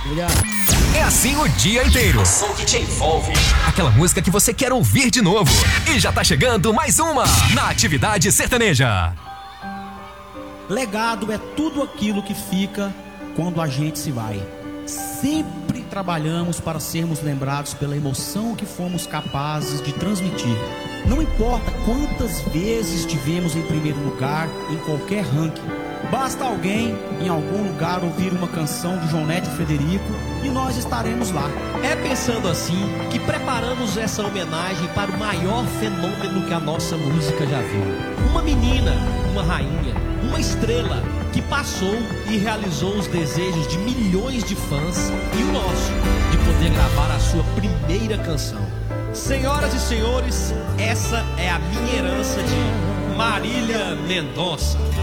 É assim o dia inteiro. O som que te envolve. Aquela música que você quer ouvir de novo. E já tá chegando mais uma na Atividade Sertaneja. Legado é tudo aquilo que fica quando a gente se vai. Sempre trabalhamos para sermos lembrados pela emoção que fomos capazes de transmitir. Não importa quantas vezes tivemos em primeiro lugar em qualquer ranking. Basta alguém em algum lugar ouvir uma canção de João Neto e Frederico e nós estaremos lá. É pensando assim que preparamos essa homenagem para o maior fenômeno que a nossa música já viu. Uma menina, uma rainha, uma estrela que passou e realizou os desejos de milhões de fãs e o nosso, de poder gravar a sua primeira canção. Senhoras e senhores, essa é a minha herança de Marília Mendonça.